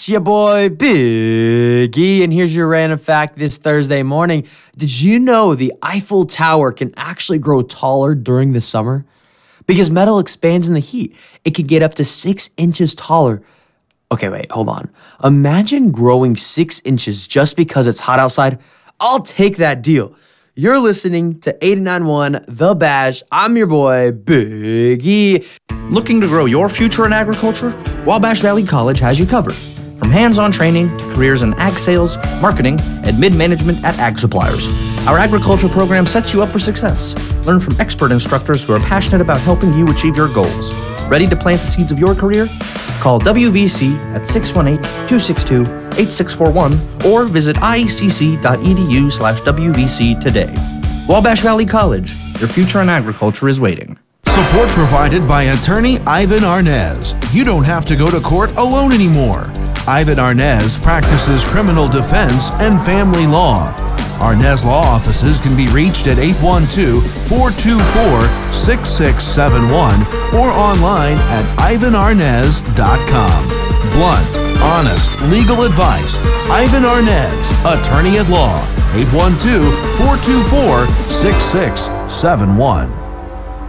It's your boy Big E, and here's your random fact this Thursday morning. Did you know the Eiffel Tower can actually grow taller during the summer? Because metal expands in the heat. It can get up to 6 inches taller. Okay, wait, hold on. Imagine growing 6 inches just because it's hot outside. I'll take that deal. You're listening to 89.1 The Bash. I'm your boy, Big E. Looking to grow your future in agriculture? Wabash Valley College has you covered. From hands-on training to careers in ag sales, marketing, and mid-management at ag suppliers, our agriculture program sets you up for success. Learn from expert instructors who are passionate about helping you achieve your goals. Ready to plant the seeds of your career? Call WVC at 618-262-8641 or visit iecc.edu/WVC today. Wabash Valley College, your future in agriculture is waiting. Support provided by attorney Ivan Arnaz. You don't have to go to court alone anymore. Ivan Arnaz practices criminal defense and family law. Arnaz Law Offices can be reached at 812-424-6671 or online at ivanarnaz.com. Blunt, honest, legal advice. Ivan Arnaz, attorney at law. 812-424-6671.